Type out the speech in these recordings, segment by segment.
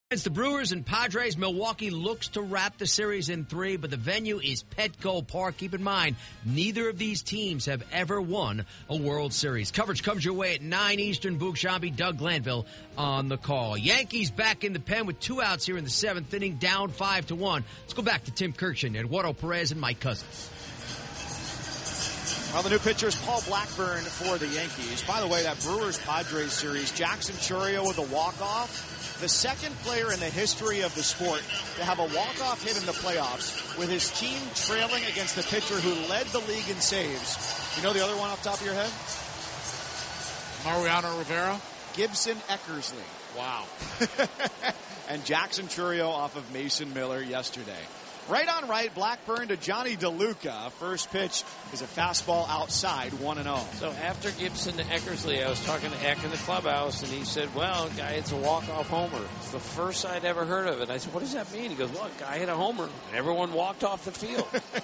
It's the Brewers and Padres. Milwaukee looks to wrap the series in 3, but the venue is Petco Park. Keep in mind, neither of these teams have ever won a World Series. Coverage comes your way at 9 Eastern. Boog Shambi, Doug Glanville on the call. Yankees back in the pen with 2 outs here in the 7th inning, down 5-1. Let's go back to Tim Kurkjian, Eduardo Perez, and Mike Cousins. Well, the new pitcher is Paul Blackburn for the Yankees. By the way, that Brewers-Padres series, Jackson Chourio with a walk-off. The second player in the history of the sport to have a walk-off hit in the playoffs with his team trailing against the pitcher who led the league in saves. You know the other one off the top of your head? Mariano Rivera? Gibson Eckersley. Wow. And Jackson Chourio off of Mason Miller yesterday. Right on right, Blackburn to Johnny DeLuca. First pitch is a fastball outside, 1-0. So after Gibson to Eckersley, I was talking to Eck in the clubhouse, and he said, well, guy hits a walk-off homer. It's the first I'd ever heard of it. I said, what does that mean? He goes, well, guy hit a homer. Everyone walked off the field.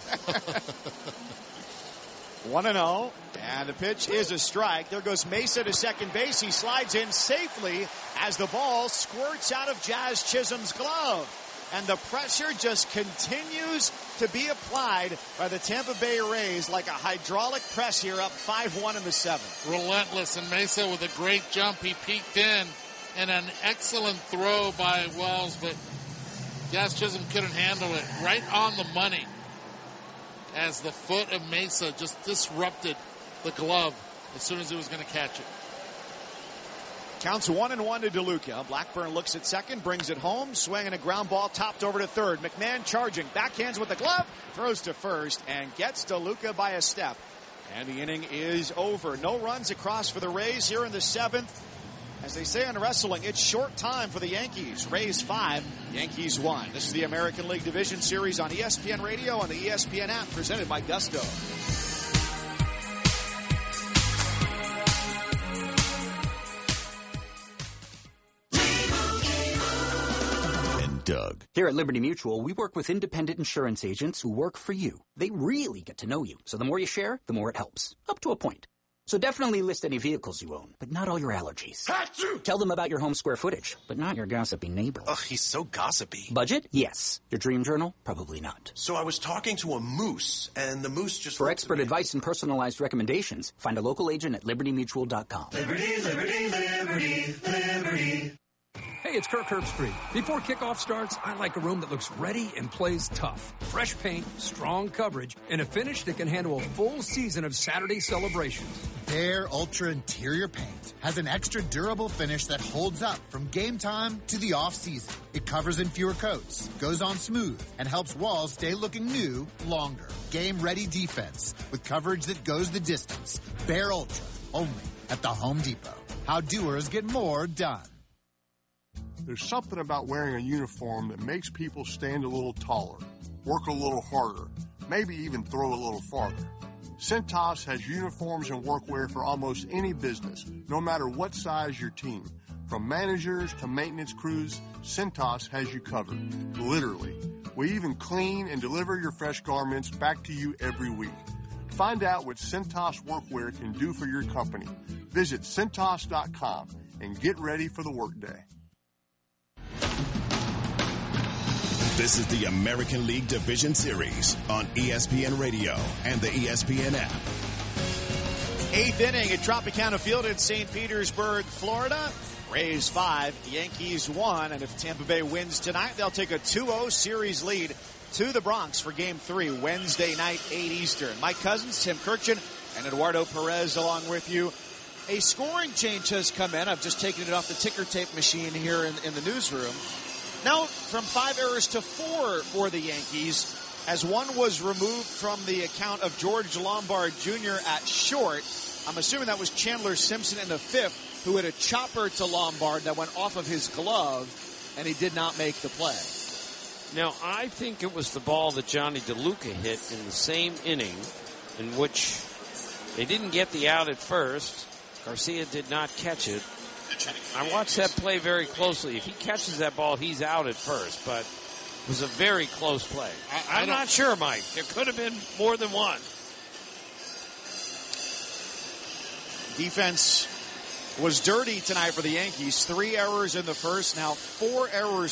1-0, and the pitch is a strike. There goes Mesa to second base. He slides in safely as the ball squirts out of Jazz Chisholm's glove. And the pressure just continues to be applied by the Tampa Bay Rays like a hydraulic press here, up 5-1 in the 7th. Relentless, and Mesa with a great jump. He peeked in, and an excellent throw by Wells, but Jazz Chisholm couldn't handle it. Right on the money as the foot of Mesa just disrupted the glove as soon as he was going to catch it. Counts 1-1 to DeLuca. Blackburn looks at second, brings it home, swinging a ground ball, topped over to third. McMahon charging, backhands with the glove, throws to first, and gets DeLuca by a step. And the inning is over. No runs across for the Rays here in the 7th. As they say in wrestling, it's short time for the Yankees. Rays 5, Yankees 1. This is the American League Division Series on ESPN Radio and the ESPN app, presented by Gusto. Doug. Here at Liberty Mutual, we work with independent insurance agents who work for you. They really get to know you. So the more you share, the more it helps. Up to a point. So definitely list any vehicles you own, but not all your allergies. Achoo! Tell them about your home square footage, but not your gossipy neighbor. Ugh, he's so gossipy. Budget? Yes. Your dream journal? Probably not. So I was talking to a moose, and the moose just... For expert advice and personalized recommendations, find a local agent at libertymutual.com. Liberty, liberty, liberty, liberty. Hey, it's Kirk Herbstreit. Before kickoff starts, I like a room that looks ready and plays tough. Fresh paint, strong coverage, and a finish that can handle a full season of Saturday celebrations. Behr Ultra Interior Paint has an extra durable finish that holds up from game time to the off-season. It covers in fewer coats, goes on smooth, and helps walls stay looking new longer. Game-ready defense with coverage that goes the distance. Behr Ultra, only at the Home Depot. How doers get more done. There's something about wearing a uniform that makes people stand a little taller, work a little harder, maybe even throw a little farther. Cintas has uniforms and workwear for almost any business, no matter what size your team. From managers to maintenance crews, Cintas has you covered, literally. We even clean and deliver your fresh garments back to you every week. Find out what Cintas workwear can do for your company. Visit Cintas.com and get ready for the workday. This is the American League Division Series on ESPN Radio and the ESPN app. 8th inning at Tropicana Field in St. Petersburg, Florida. Rays 5, Yankees 1. And if Tampa Bay wins tonight, they'll take a 2-0 series lead to the Bronx for Game 3, Wednesday night, 8 Eastern. Mike Cousins, Tim Kurkjian, and Eduardo Perez along with you. A scoring change has come in. I've just taken it off the ticker tape machine here in the newsroom. Now from 5 errors to 4 for the Yankees, as one was removed from the account of George Lombard Jr. at short. I'm assuming that was Chandler Simpson in the 5th, who had a chopper to Lombard that went off of his glove, and he did not make the play. Now, I think it was the ball that Johnny DeLuca hit in the same inning in which they didn't get the out at first. Garcia did not catch it. I watched that play very closely. If he catches that ball, he's out at first, but it was a very close play. I'm not sure, Mike. There could have been more than one. Defense was dirty tonight for the Yankees. 3 errors in the first, now 4 errors